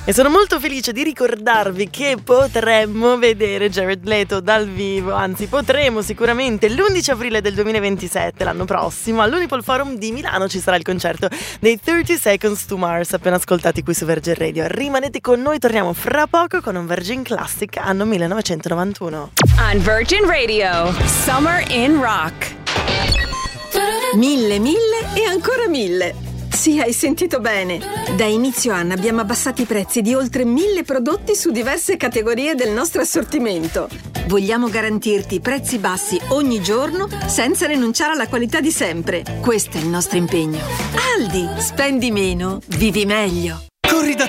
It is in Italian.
E sono molto felice di ricordarvi che potremmo vedere Jared Leto dal vivo, anzi potremo sicuramente l'11 aprile del 2027, l'anno prossimo, all'Unipol Forum di Milano ci sarà il concerto dei 30 Seconds to Mars, appena ascoltati qui su Virgin Radio. Rimanete con noi, torniamo fra poco con un Virgin Classic anno 1991. On Virgin Radio, Summer in Rock. 1000 e ancora 1000. Sì, hai sentito bene. Da inizio anno abbiamo abbassato i prezzi di oltre 1000 prodotti su diverse categorie del nostro assortimento. Vogliamo garantirti prezzi bassi ogni giorno senza rinunciare alla qualità di sempre. Questo è il nostro impegno. Aldi, spendi meno, vivi meglio. Corri da